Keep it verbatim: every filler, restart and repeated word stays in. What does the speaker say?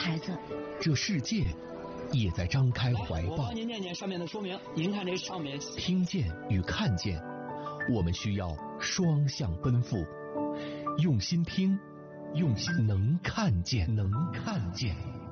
孩子， 这世界也在张开怀抱。 我帮您念念上面的说明，您看这上面。 听见与看见，我们需要双向奔赴，用心听，用心能看见，能看见。